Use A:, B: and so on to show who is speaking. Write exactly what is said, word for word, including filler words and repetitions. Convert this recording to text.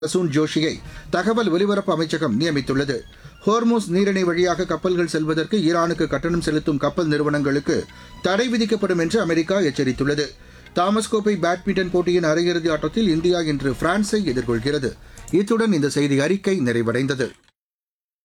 A: பிரசூன் ஜோஷியை தகவல் ஒலிபரப்பு அமைச்சகம் நியமித்துள்ளது. ஹோர்முஸ் நீரிணை வழியாக கப்பல்கள் செல்வதற்கு ஈரானுக்கு கட்டணம் செலுத்தும் கப்பல் நிறுவனங்களுக்கு தடை விதிக்கப்படும் என்று அமெரிக்கா எச்சரித்துள்ளது. தாமஸ் கோப்பை பேட்மிண்டன் போட்டியின் அரையிறுதி ஆட்டத்தில் இந்தியா இன்று பிரான்ஸை எதிர்கொள்கிறது. இத்துடன் இந்த செய்தி அறிக்கை நிறைவடைந்தது.